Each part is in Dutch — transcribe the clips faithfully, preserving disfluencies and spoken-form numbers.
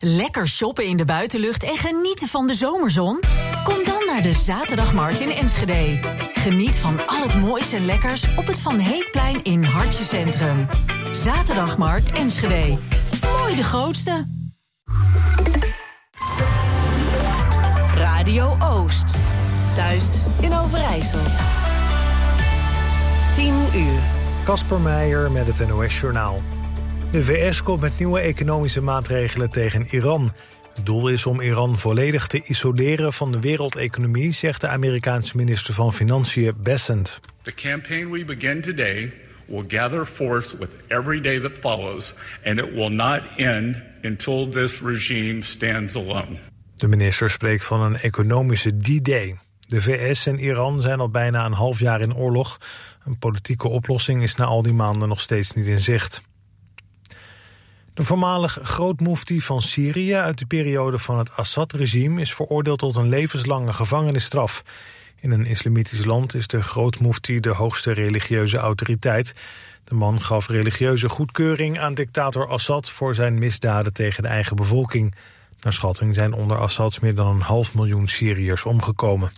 Lekker shoppen in de buitenlucht en genieten van de zomerzon? Kom dan naar de Zaterdagmarkt in Enschede. Geniet van al het moois en lekkers op het Van Heekplein in Hartje Centrum. Zaterdagmarkt Enschede. Mooi de grootste. Radio Oost. Thuis in Overijssel. tien uur. Kasper Meijer met het N O S-journaal. De V S komt met nieuwe economische maatregelen tegen Iran. Het doel is om Iran volledig te isoleren van de wereldeconomie, zegt de Amerikaanse minister van Financiën Bessent. The campaign we begin today will gather force with every day that follows, and it will not end until this regime stands alone. De minister spreekt van een economische D-Day. De V S en Iran zijn al bijna een half jaar in oorlog. Een politieke oplossing is na al die maanden nog steeds niet in zicht. De voormalig grootmoefti van Syrië uit de periode van het Assad-regime is veroordeeld tot een levenslange gevangenisstraf. In een islamitisch land is de grootmoefti de hoogste religieuze autoriteit. De man gaf religieuze goedkeuring aan dictator Assad voor zijn misdaden tegen de eigen bevolking. Naar schatting zijn onder Assad meer dan een half miljoen Syriërs omgekomen.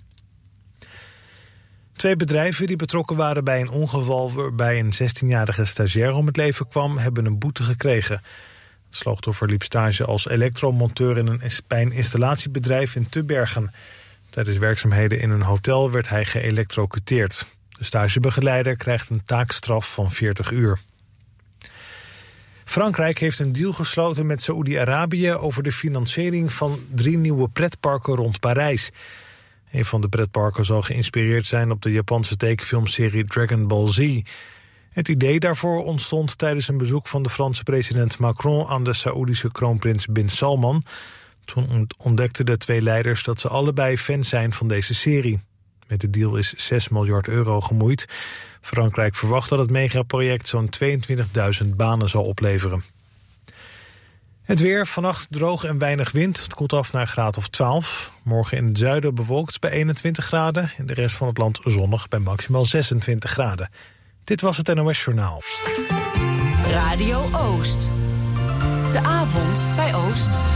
Twee bedrijven die betrokken waren bij een ongeval waarbij een zestienjarige stagiair om het leven kwam, hebben een boete gekregen. Het slachtoffer liep stage als elektromonteur in een bij een installatiebedrijf in Tubbergen. Tijdens werkzaamheden in een hotel werd hij geëlektrocuteerd. De stagebegeleider krijgt een taakstraf van veertig uur. Frankrijk heeft een deal gesloten met Saoedi-Arabië over de financiering van drie nieuwe pretparken rond Parijs. Een van de pretparken zal geïnspireerd zijn op de Japanse tekenfilmserie Dragon Ball Z. Het idee daarvoor ontstond tijdens een bezoek van de Franse president Macron aan de Saoedische kroonprins Bin Salman. Toen ontdekten de twee leiders dat ze allebei fans zijn van deze serie. Met de deal is zes miljard euro gemoeid. Frankrijk verwacht dat het megaproject zo'n tweeëntwintigduizend banen zal opleveren. Het weer, vannacht droog en weinig wind. Het koelt af naar een graad of twaalf. Morgen in het zuiden bewolkt bij eenentwintig graden. In de rest van het land zonnig bij maximaal zesentwintig graden. Dit was het N O S Journaal. Radio Oost. De avond bij Oost.